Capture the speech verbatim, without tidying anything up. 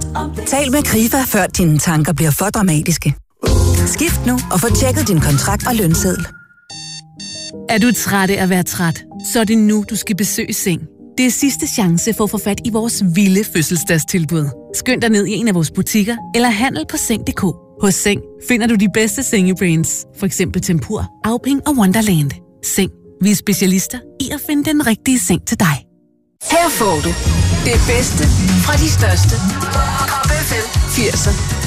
Tal med Krifa, før dine tanker bliver for dramatiske. Skift nu og få tjekket din kontrakt og lønseddel. Er du træt af at være træt? Så er det nu, du skal besøge Seng. Det er sidste chance for at få fat i vores vilde fødselsdagstilbud. Skynd dig ned i en af vores butikker eller handel på seng punktum d k. Hos Seng finder du de bedste sengebrands, for eksempel Tempur, Auping og Wonderland. Seng. Vi er specialister i at finde den rigtige seng til dig. Her får du det bedste fra de største. Pop F M firserne.